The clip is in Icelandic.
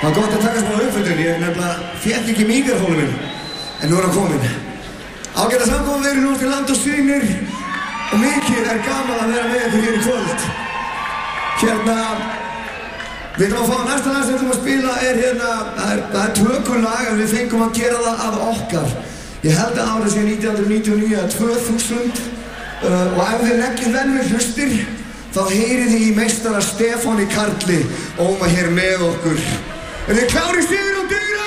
Það var gott að taka smá uppföldun, ég nefnilega fékk ekki míkrafónu minn, en nú er hann kominn. Ágæta samkomin verið nú til Land og Sýnir og mikið gaman að vera með ykkur hér í kvöld. Við ætlum að fá næsta lag sem við ætlum að spila það er tökulag en við fengum að gera það að okkar. Ég held að árið sé 1999 eða 2000 og ef þið leggið vel við hlustir þá heyrið þið í meistara Stefáni Karli óma hér með okkur. Er þið klárir Sigur og Dyra?